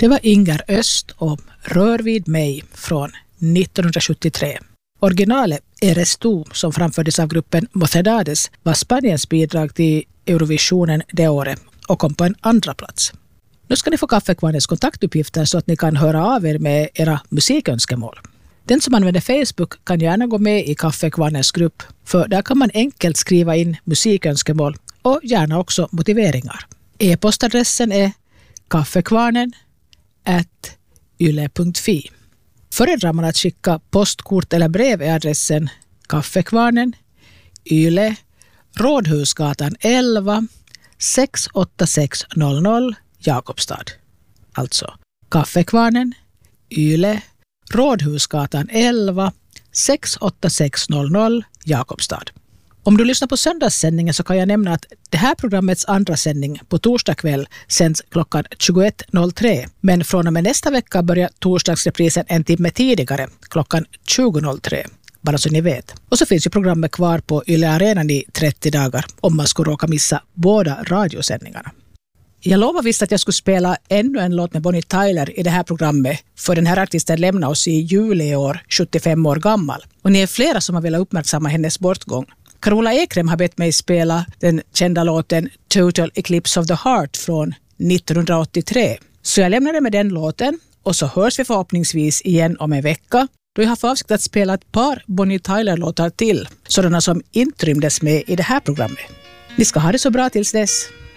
Det var Inger Öst och Rör vid mig från 1973. Originalet Eres tú, som framfördes av gruppen Mocedades, var Spaniens bidrag till Eurovisionen det året och kom på en andra plats. Nu ska ni få Kaffekvarnens kontaktuppgifter så att ni kan höra av er med era musikönskemål. Den som använder Facebook kan gärna gå med i Kaffekvarnens grupp, för där kan man enkelt skriva in musikönskemål och gärna också motiveringar. E-postadressen är kaffekvarnen@yle.fi. Föredrar man att skicka postkort eller brev är adressen Kaffekvarnen, Yle, Rådhusgatan 11, 68600, Jakobstad. Alltså Kaffekvarnen, Yle, Rådhusgatan 11, 68600, Jakobstad. Om du lyssnar på söndagssändningen så kan jag nämna att det här programmets andra sändning på torsdag kväll sänds klockan 21.03. Men från och med nästa vecka börjar torsdagsreprisen en timme tidigare, klockan 20.03. Bara så ni vet. Och så finns ju programmet kvar på Yle Arenan i 30 dagar om man skulle råka missa båda radiosändningarna. Jag lovar visst att jag skulle spela ännu en låt med Bonnie Tyler i det här programmet, för den här artisten lämnade oss i juli i år, 75 år gammal. Och ni är flera som har velat uppmärksamma hennes bortgång. Carola Ekrem har bett mig spela den kända låten Total Eclipse of the Heart från 1983. Så jag lämnar det med den låten och så hörs vi förhoppningsvis igen om en vecka, då jag har för avsikt att spela ett par Bonnie Tyler-låtar till, sådana som inte rymdes med i det här programmet. Ni ska ha det så bra tills dess.